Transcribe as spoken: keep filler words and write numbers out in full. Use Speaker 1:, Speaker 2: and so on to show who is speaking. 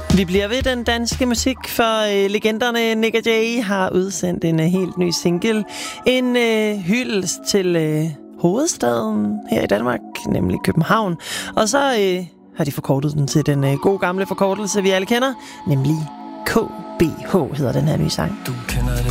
Speaker 1: Vi bliver ved den danske musik, for øh, legenderne Nik og Jay har udsendt en øh, helt ny single. En øh, hyldest til øh, hovedstaden her i Danmark, nemlig København. Og så øh, har de forkortet den til den øh, gode gamle forkortelse, vi alle kender, nemlig K B H hedder den her nye sang.
Speaker 2: Du kender det.